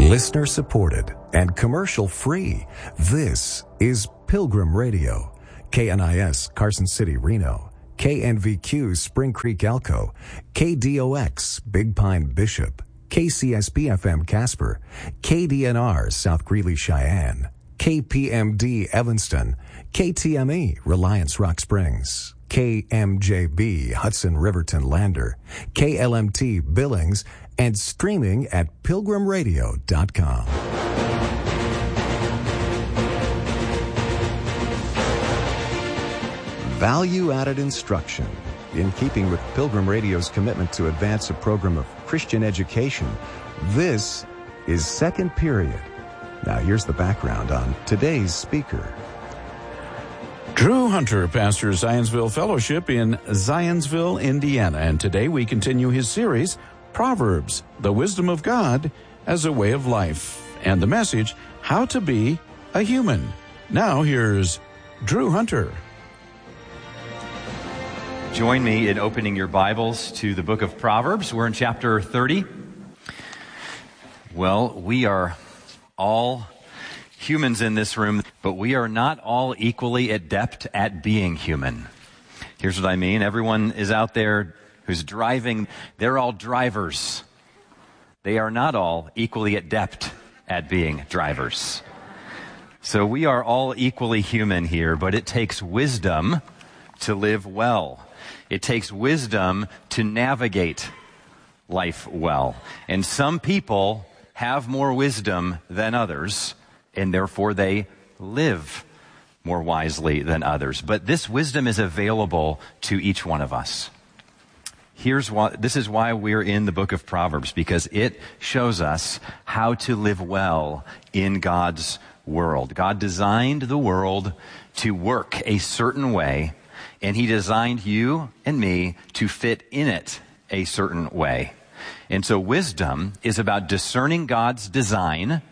Listener supported and commercial free. This is Pilgrim Radio. KNIS Carson City, Reno. KNVQ Spring Creek, Elko. KDOX Big Pine, Bishop. KCSB FM Casper. KDNR South Greeley, Cheyenne. KPMD Evanston. KTME Reliance Rock Springs. KMJB Hudson Riverton Lander. KLMT Billings, and streaming at pilgrimradio.com. Value-added instruction. In keeping with Pilgrim Radio's commitment to advance a program of Christian education, this is Second Period. Now here's the background on today's speaker. Drew Hunter pastors Zionsville Fellowship in Zionsville, Indiana, and today we continue his series, Proverbs, the Wisdom of God as a Way of Life, and the message, How to Be a Human. Now here's Drew Hunter. Join me in opening your Bibles to the book of Proverbs. We're in chapter 30. Well, we are all humans in this room, but we are not all equally adept at being human. Here's what I mean. Everyone is out there who's driving. They're all drivers. They are not all equally adept at being drivers. So we are all equally human here, but it takes wisdom to live well. It takes wisdom to navigate life well. And some people have more wisdom than others, and therefore they live more wisely than others. But this wisdom is available to each one of us. This is why we're in the book of Proverbs, because it shows us how to live well in God's world. God designed the world to work a certain way, and He designed you and me to fit in it a certain way. And so wisdom is about discerning God's design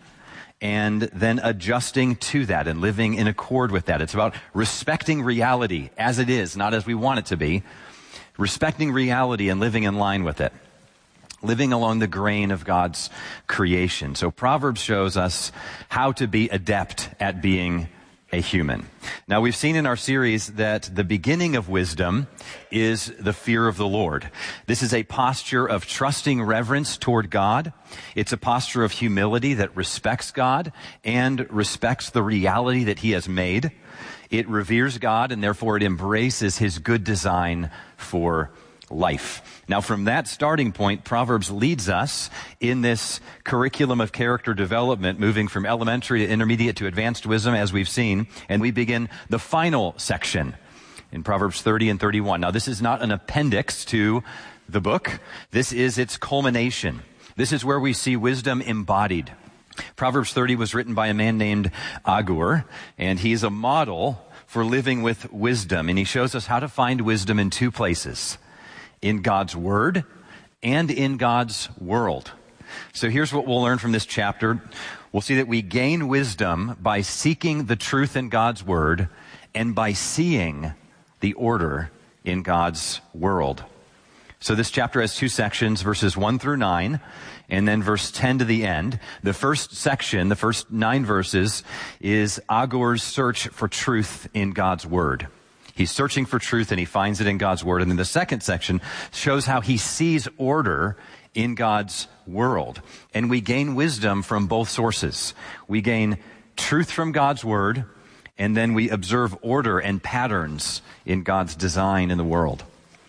and then adjusting to that and living in accord with that. It's about respecting reality as it is, not as we want it to be. Respecting reality and living in line with it. Living along the grain of God's creation. So Proverbs shows us how to be adept at being a human. Now, we've seen in our series that the beginning of wisdom is the fear of the Lord. This is a posture of trusting reverence toward God. It's a posture of humility that respects God and respects the reality that He has made. It reveres God, and therefore it embraces His good design for life. Now, from that starting point, Proverbs leads us in this curriculum of character development, moving from elementary to intermediate to advanced wisdom, as we've seen, and we begin the final section in Proverbs 30 and 31. Now, this is not an appendix to the book. This is its culmination. This is where we see wisdom embodied. Proverbs 30 was written by a man named Agur, and he's a model for living with wisdom, and he shows us how to find wisdom in two places: in God's Word and in God's world. So here's what we'll learn from this chapter. We'll see that we gain wisdom by seeking the truth in God's Word and by seeing the order in God's world. So this chapter has two sections, verses 1 through 9, and then verse 10 to the end. The first section, the first 9 verses, is Agur's search for truth in God's Word. He's searching for truth and he finds it in God's Word. And then the second section shows how he sees order in God's world. And we gain wisdom from both sources. We gain truth from God's Word, and then we observe order and patterns in God's design in the world.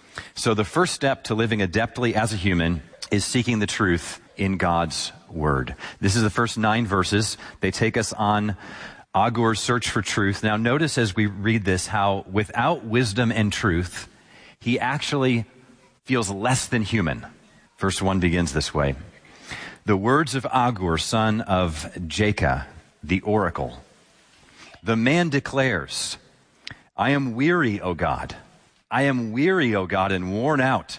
So the first step to living adeptly as a human is seeking the truth in God's Word. This is the first 9 verses. They take us on Agur's search for truth. Now notice as we read this how without wisdom and truth, he actually feels less than human. Verse 1 begins this way. The words of Agur, son of Jakeh, the oracle. The man declares, I am weary, O God. I am weary, O God, and worn out.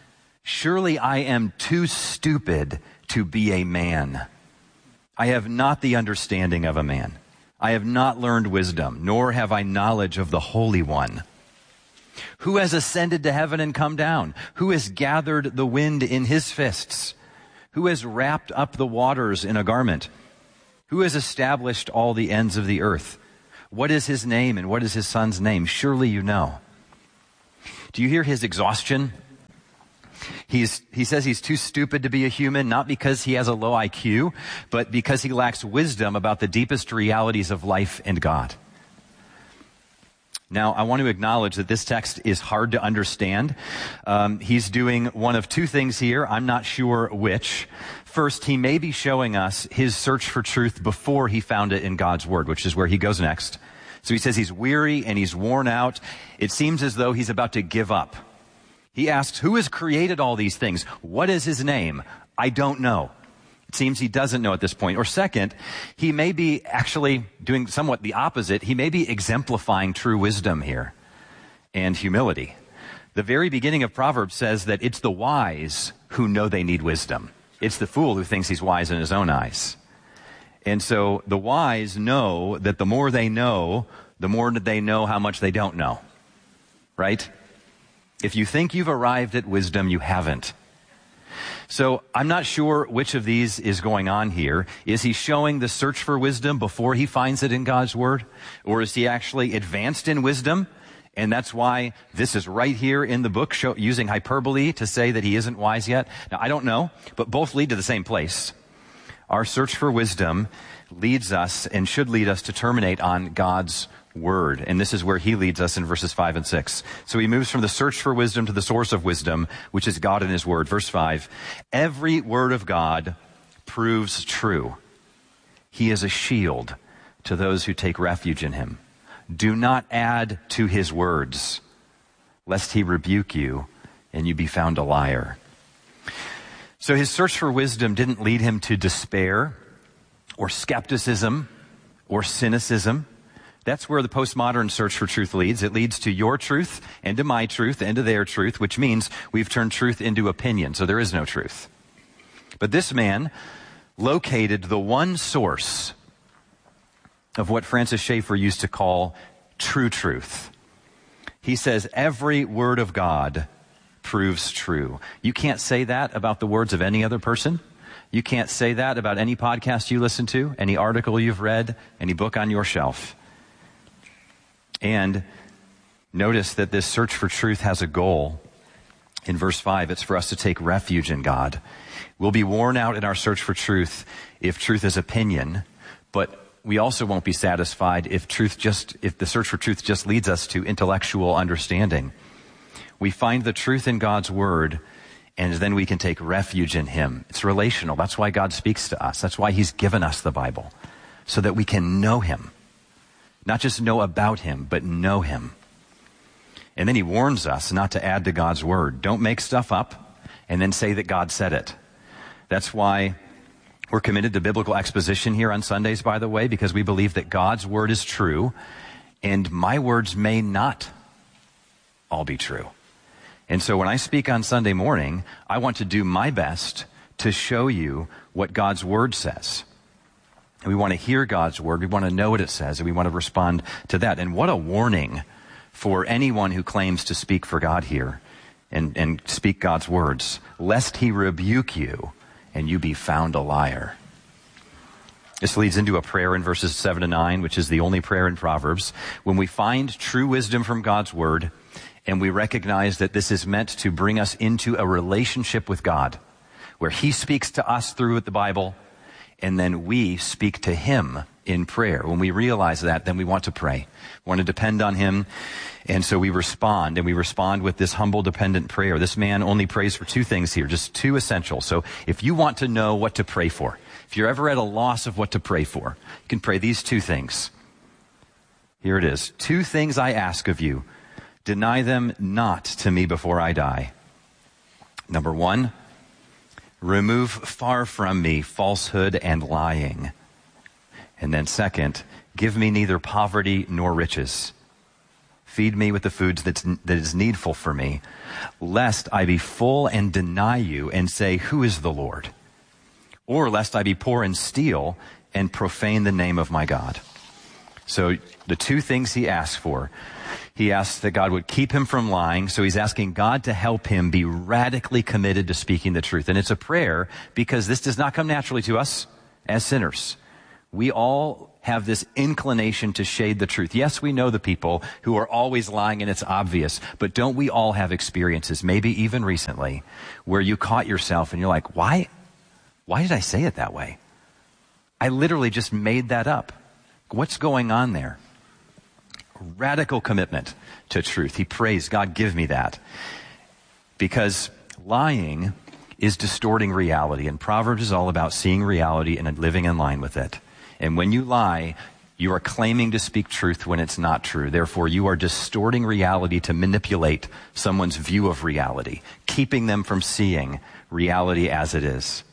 Surely I am too stupid to be a man. I have not the understanding of a man. I have not learned wisdom, nor have I knowledge of the Holy One. Who has ascended to heaven and come down? Who has gathered the wind in his fists? Who has wrapped up the waters in a garment? Who has established all the ends of the earth? What is his name and what is his son's name? Surely you know. Do you hear his exhaustion? He says he's too stupid to be a human, not because he has a low IQ, but because he lacks wisdom about the deepest realities of life and God. Now, I want to acknowledge that this text is hard to understand. He's doing one of two things here. I'm not sure which. First, he may be showing us his search for truth before he found it in God's Word, which is where he goes next. So he says he's weary and he's worn out. It seems as though he's about to give up. He asks, who has created all these things? What is his name? I don't know. It seems he doesn't know at this point. Or second, he may be actually doing somewhat the opposite. He may be exemplifying true wisdom here and humility. The very beginning of Proverbs says that it's the wise who know they need wisdom. It's the fool who thinks he's wise in his own eyes. And so the wise know that the more they know, the more they know how much they don't know. Right? If you think you've arrived at wisdom, you haven't. So I'm not sure which of these is going on here. Is he showing the search for wisdom before he finds it in God's Word? Or is he actually advanced in wisdom? And that's why this is right here in the book, using hyperbole to say that he isn't wise yet. Now, I don't know, but both lead to the same place. Our search for wisdom leads us and should lead us to terminate on God's Word. And this is where he leads us in verses 5 and 6. So he moves from the search for wisdom to the source of wisdom, which is God and his Word. Verse 5, every word of God proves true. He is a shield to those who take refuge in him. Do not add to his words, lest he rebuke you and you be found a liar. So his search for wisdom didn't lead him to despair or skepticism or cynicism. That's where the postmodern search for truth leads. It leads to your truth and to my truth and to their truth, which means we've turned truth into opinion, so there is no truth. But this man located the one source of what Francis Schaeffer used to call true truth. He says, every word of God proves true. You can't say that about the words of any other person. You can't say that about any podcast you listen to, any article you've read, any book on your shelf. And notice that this search for truth has a goal. In verse 5, it's for us to take refuge in God. We'll be worn out in our search for truth if truth is opinion, but we also won't be satisfied if the search for truth just leads us to intellectual understanding. We find the truth in God's Word, and then we can take refuge in him. It's relational. That's why God speaks to us. That's why he's given us the Bible, so that we can know him. Not just know about him, but know him. And then he warns us not to add to God's Word. Don't make stuff up and then say that God said it. That's why we're committed to biblical exposition here on Sundays, by the way, because we believe that God's Word is true, and my words may not all be true. And so when I speak on Sunday morning, I want to do my best to show you what God's Word says. And we want to hear God's Word. We want to know what it says, and we want to respond to that. And what a warning for anyone who claims to speak for God here and speak God's words, lest he rebuke you and you be found a liar. This leads into a prayer in verses 7 to 9, which is the only prayer in Proverbs. When we find true wisdom from God's Word, and we recognize that this is meant to bring us into a relationship with God, where he speaks to us through the Bible, and then we speak to him in prayer. When we realize that, then we want to pray. We want to depend on him. And so we respond, and we respond with this humble, dependent prayer. This man only prays for two things here, just two essentials. So if you want to know what to pray for, if you're ever at a loss of what to pray for, you can pray these two things. Here it is. 2 things I ask of you. Deny them not to me before I die. Number 1, remove far from me falsehood and lying. And then second, give me neither poverty nor riches. Feed me with the foods that is needful for me, lest I be full and deny you and say, who is the Lord? Or lest I be poor and steal and profane the name of my God. So the two things he asks for, he asks that God would keep him from lying. So he's asking God to help him be radically committed to speaking the truth. And it's a prayer because this does not come naturally to us as sinners. We all have this inclination to shade the truth. Yes, we know the people who are always lying and it's obvious, but don't we all have experiences, maybe even recently, where you caught yourself and you're like, why did I say it that way? I literally just made that up. What's going on there? Radical commitment to truth. He prays, God, give me that. Because lying is distorting reality, and Proverbs is all about seeing reality and living in line with it. And when you lie, you are claiming to speak truth when it's not true. Therefore, you are distorting reality to manipulate someone's view of reality, keeping them from seeing reality as it is.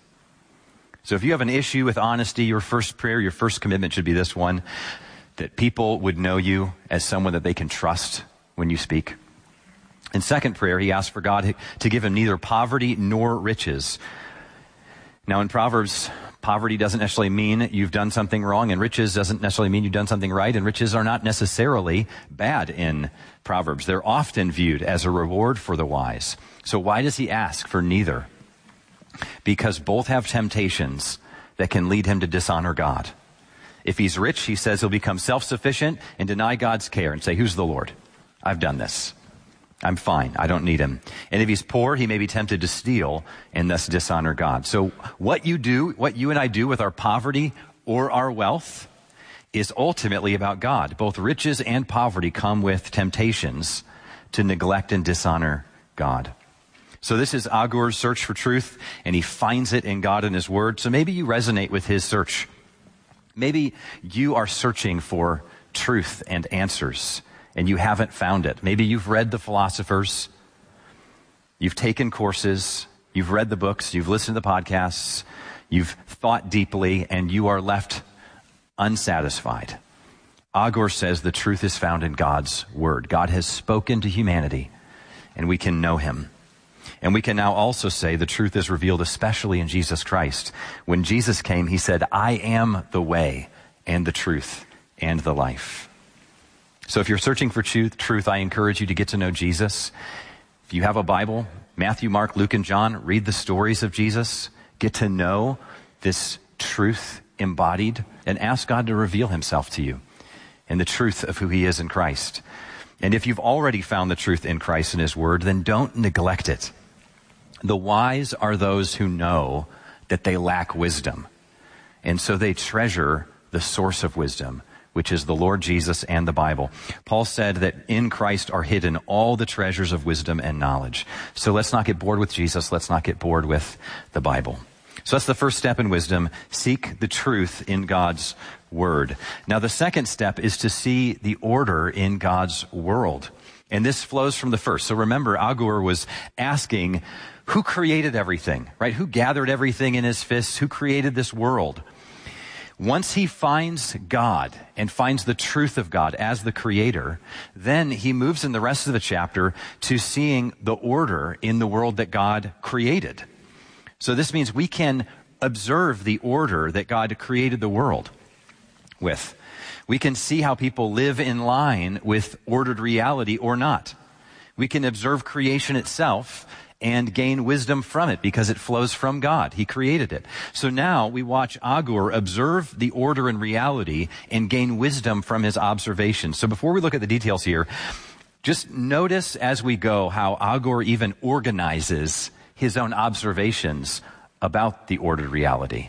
So if you have an issue with honesty, your first prayer, your first commitment should be this one, that people would know you as someone that they can trust when you speak. In second prayer, he asks for God to give him neither poverty nor riches. Now in Proverbs, poverty doesn't necessarily mean you've done something wrong, and riches doesn't necessarily mean you've done something right, and riches are not necessarily bad in Proverbs. They're often viewed as a reward for the wise. So why does he ask for neither? Because both have temptations that can lead him to dishonor God. If he's rich, he says he'll become self-sufficient and deny God's care and say, who's the Lord? I've done this. I'm fine. I don't need him. And if he's poor, he may be tempted to steal and thus dishonor God. So what you and I do with our poverty or our wealth is ultimately about God. Both riches and poverty come with temptations to neglect and dishonor God. So this is Agur's search for truth, and he finds it in God and his word. So maybe you resonate with his search. Maybe you are searching for truth and answers, and you haven't found it. Maybe you've read the philosophers, you've taken courses, you've read the books, you've listened to the podcasts, you've thought deeply, and you are left unsatisfied. Agur says the truth is found in God's word. God has spoken to humanity, and we can know him. And we can now also say the truth is revealed especially in Jesus Christ. When Jesus came, he said, I am the way and the truth and the life. So if you're searching for truth, I encourage you to get to know Jesus. If you have a Bible, Matthew, Mark, Luke, and John, read the stories of Jesus. Get to know this truth embodied and ask God to reveal himself to you and the truth of who he is in Christ. And if you've already found the truth in Christ and his word, then don't neglect it. The wise are those who know that they lack wisdom. And so they treasure the source of wisdom, which is the Lord Jesus and the Bible. Paul said that in Christ are hidden all the treasures of wisdom and knowledge. So let's not get bored with Jesus. Let's not get bored with the Bible. So that's the first step in wisdom. Seek the truth in God's word. Now the second step is to see the order in God's world. And this flows from the first. So remember, Agur was asking, who created everything, right? Who gathered everything in his fists? Who created this world? Once he finds God and finds the truth of God as the creator, then he moves in the rest of the chapter to seeing the order in the world that God created. So this means we can observe the order that God created the world with. We can see how people live in line with ordered reality or not. We can observe creation itself and gain wisdom from it because it flows from God. He created it. So now we watch Agur observe the order and reality and gain wisdom from his observations. So before we look at the details here, just notice as we go how Agur even organizes his own observations about the ordered reality.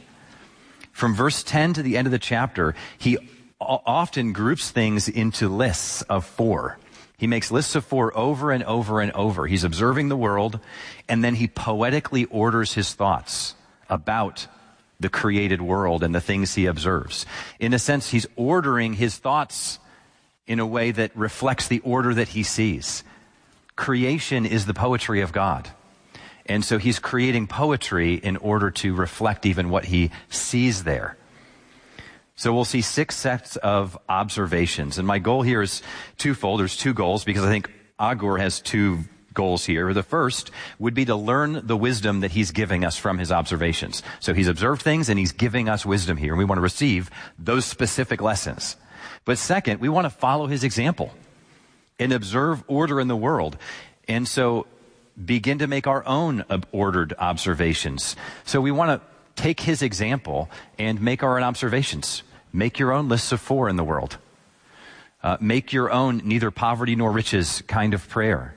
From verse 10 to the end of the chapter, he often groups things into lists of 4. He makes lists of 4 over and over and over. He's observing the world, and then he poetically orders his thoughts about the created world and the things he observes. In a sense, he's ordering his thoughts in a way that reflects the order that he sees. Creation is the poetry of God. And so he's creating poetry in order to reflect even what he sees there. So we'll see 6 sets of observations. And my goal here is twofold. There's 2 goals because I think Agur has 2 goals here. The first would be to learn the wisdom that he's giving us from his observations. So he's observed things and he's giving us wisdom here. And we want to receive those specific lessons. But second, we want to follow his example and observe order in the world. And so begin to make our own ordered observations. So we want to take his example and make our own observations. Make your own lists of 4 in the world. Make your own neither poverty nor riches kind of prayer.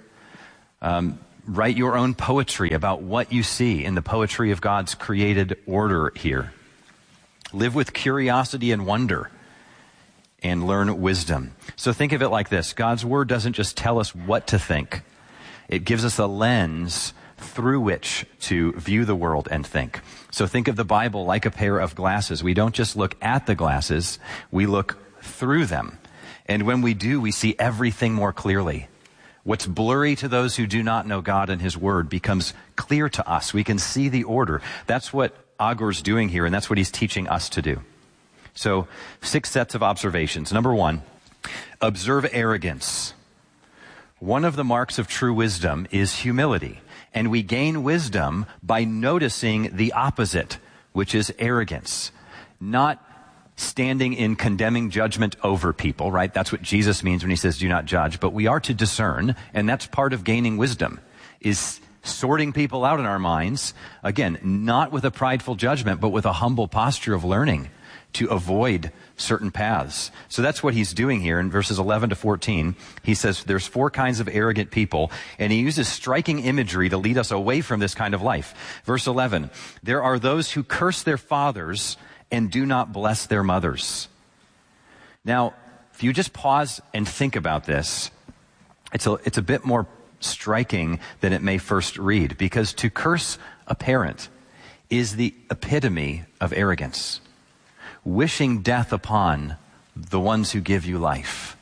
Write your own poetry about what you see in the poetry of God's created order here. Live with curiosity and wonder and learn wisdom. So think of it like this. God's word doesn't just tell us what to think. It gives us a lens through which to view the world and think. So think of the Bible like a pair of glasses. We don't just look at the glasses, we look through them. And when we do, we see everything more clearly. What's blurry to those who do not know God and his word becomes clear to us. We can see the order. That's what Agur's doing here, and that's what he's teaching us to do. So 6 sets of observations. Number 1, observe arrogance. One of the marks of true wisdom is humility. And we gain wisdom by noticing the opposite, which is arrogance. Not standing in condemning judgment over people, right? That's what Jesus means when he says do not judge. But we are to discern, and that's part of gaining wisdom, is sorting people out in our minds. Again, not with a prideful judgment, but with a humble posture of learning to avoid certain paths. So that's what he's doing here in verses 11 to 14. He says there's 4 kinds of arrogant people, and he uses striking imagery to lead us away from this kind of life. Verse 11, there are those who curse their fathers and do not bless their mothers. Now, if you just pause and think about this, it's a bit more striking than it may first read, because to curse a parent is the epitome of arrogance. Wishing death upon the ones who give you life.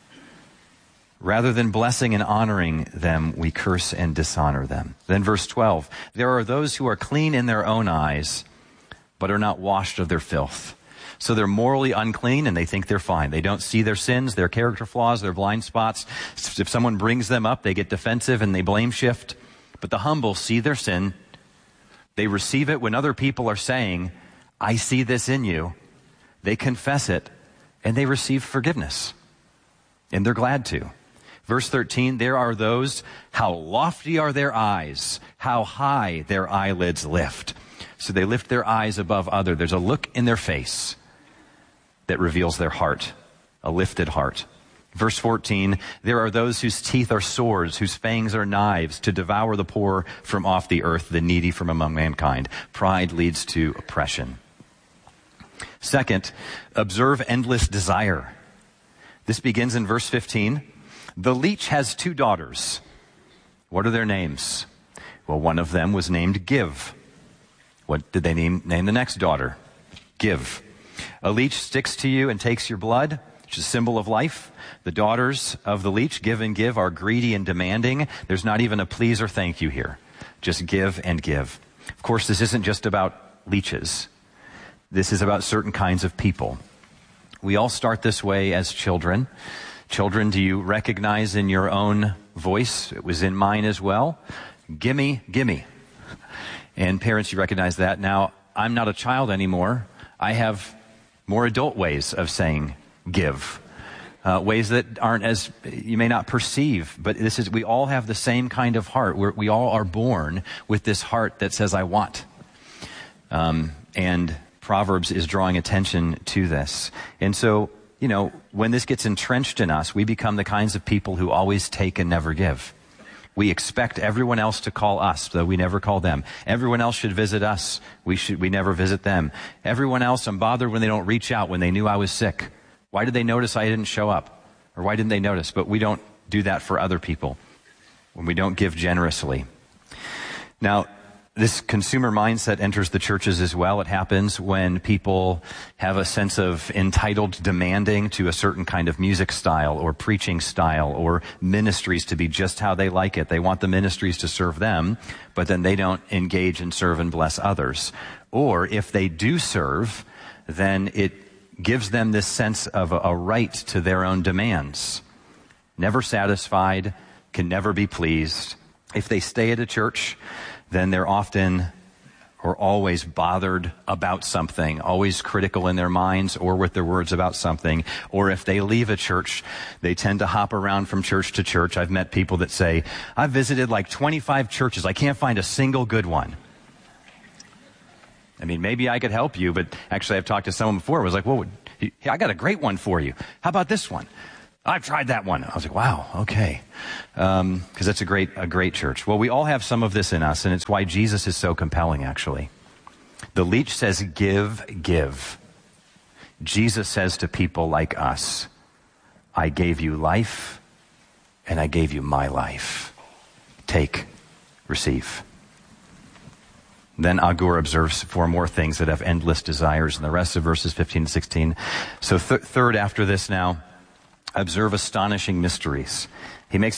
Rather than blessing and honoring them, we curse and dishonor them. Then verse 12, there are those who are clean in their own eyes, but are not washed of their filth. So they're morally unclean and they think they're fine. They don't see their sins, their character flaws, their blind spots. If someone brings them up, they get defensive and they blame shift. But the humble see their sin. They receive it when other people are saying, I see this in you. They confess it, and they receive forgiveness. And they're glad to. Verse 13, there are those, how lofty are their eyes, how high their eyelids lift. So they lift their eyes above other. There's a look in their face that reveals their heart, a lifted heart. Verse 14, there are those whose teeth are swords, whose fangs are knives, to devour the poor from off the earth, the needy from among mankind. Pride leads to oppression. Second, observe endless desire. This begins in verse 15. The leech has 2 daughters. What are their names? Well, one of them was named Give. What did they name the next daughter? Give. A leech sticks to you and takes your blood, which is a symbol of life. The daughters of the leech, Give and Give, are greedy and demanding. There's not even a please or thank you here. Just give and give. Of course, this isn't just about leeches. This is about certain kinds of people. We all start this way as children. Children, do you recognize in your own voice? It was in mine as well. Gimme, gimme. And parents, you recognize that. Now, I'm not a child anymore. I have more adult ways of saying give. Ways that aren't as, you may not perceive, but we all have the same kind of heart. We all are born with this heart that says, I want. And Proverbs is drawing attention to this. And so, when this gets entrenched in us, we become the kinds of people who always take and never give. We expect everyone else to call us, though we never call them. Everyone else should visit us. We never visit them. Everyone else, I'm bothered when they don't reach out when they knew I was sick. Why did they notice I didn't show up? Or why didn't they notice? But we don't do that for other people when we don't give generously. Now, this consumer mindset enters the churches as well. It happens when people have a sense of entitled demanding to a certain kind of music style or preaching style or ministries to be just how they like it. They want the ministries to serve them, but then they don't engage and serve and bless others. Or if they do serve, then it gives them this sense of a right to their own demands. Never satisfied, can never be pleased. If they stay at a church, then they're often or always bothered about something, always critical in their minds or with their words about something. Or if they leave a church, they tend to hop around from church to church. I've met people that say, I've visited like 25 churches. I can't find a single good one. I mean, maybe I could help you, but actually I've talked to someone before who was like, well, I got a great one for you. How about this one? I've tried that one. I was like, wow, okay. Because that's a great church. Well, we all have some of this in us, and it's why Jesus is so compelling, actually. The leech says, give. Jesus says to people like us, I gave you life, and I gave you my life. Take, receive. Then Agur observes 4 more things that have endless desires in the rest of verses 15 to 16. So third after this now, observe astonishing mysteries. He makes